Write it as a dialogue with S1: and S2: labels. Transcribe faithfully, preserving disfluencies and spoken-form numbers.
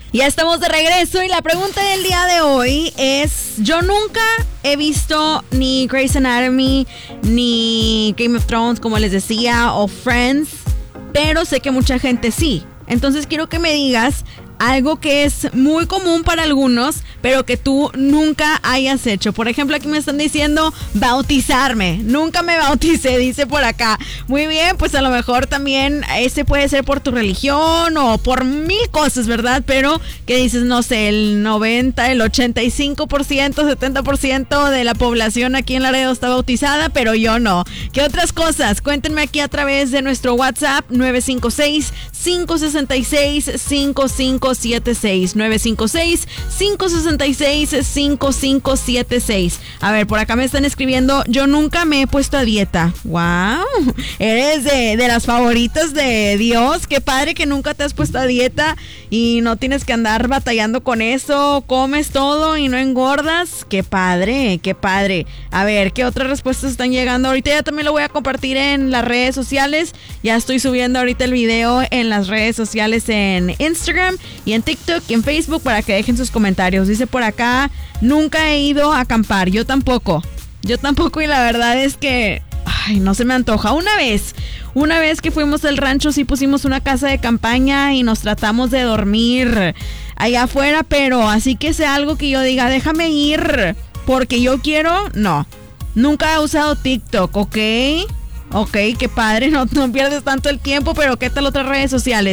S1: Ya estamos de regreso y la pregunta del día de hoy es, yo nunca he visto ni Grey's Anatomy, ni Game of Thrones, como les decía, o Friends, pero sé que mucha gente sí. Entonces quiero que me digas algo que es muy común para algunos, pero que tú nunca hayas hecho. Por ejemplo, aquí me están diciendo bautizarme. Nunca me bauticé, dice por acá. Muy bien, pues a lo mejor también ese puede ser por tu religión o por mil cosas, ¿verdad? Pero que dices, no sé, el noventa, el ochenta y cinco por ciento, setenta por ciento de la población aquí en Laredo está bautizada, pero yo no. ¿Qué otras cosas? Cuéntenme aquí a través de nuestro WhatsApp nueve cinco seis, cinco seis seis, cinco cinco siete seis, nueve cinco seis, cinco seis seis, cinco cinco siete seis. A ver, por acá me están escribiendo, yo nunca me he puesto a dieta. ¡Wow! Eres de, de las favoritas de Dios. Qué padre que nunca te has puesto a dieta y no tienes que andar batallando con eso. Comes todo y no engordas. ¡Qué padre! ¡Qué padre! A ver, ¿qué otras respuestas están llegando? Ahorita ya también lo voy a compartir en las redes sociales. Ya estoy subiendo ahorita el video en las redes sociales en Instagram y en TikTok y en Facebook para que dejen sus comentarios. Dice por acá, nunca he ido a acampar. Yo tampoco. Yo tampoco y la verdad es que ay, no se me antoja. Una vez, una vez que fuimos al rancho sí pusimos una casa de campaña y nos tratamos de dormir allá afuera, pero así que sea algo que yo diga, déjame ir porque yo quiero, no. Nunca he usado TikTok, ¿ok? Ok, qué padre, no, no pierdes tanto el tiempo, pero ¿qué tal otras redes sociales?